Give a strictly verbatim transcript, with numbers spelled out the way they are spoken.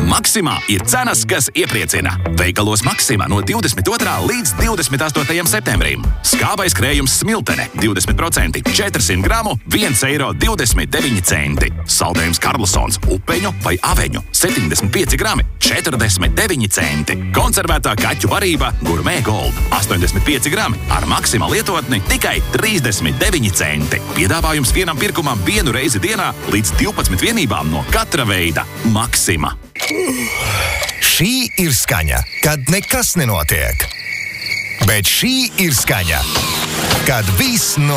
Maksimā ir cenas, kas iepriecina. Veikalos Maksimā no divdesmit otrā līdz divdesmit astotajam septembrim. Skābais krējums Smiltene divdesmit procenti, četrsimt gramu, viens eiro divdesmit deviņi centi. Saldējums Karlsons, upeņu vai aveņu, septiņdesmit pieci grami, četrdesmit deviņi centi. Konservētā kaķu barība Gourmet Gold, astoņdesmit pieci grami, ar Maksimā lietotni tikai trīsdesmit deviņi centi. Piedāvājums vienam pirkumam vienu reizi dienā līdz divpadsmit vienībām no katra veida. Maksimā. Šī ir skaņa, kad nekas nenotiek. Bet šī ir skaņa, kad viss notiek.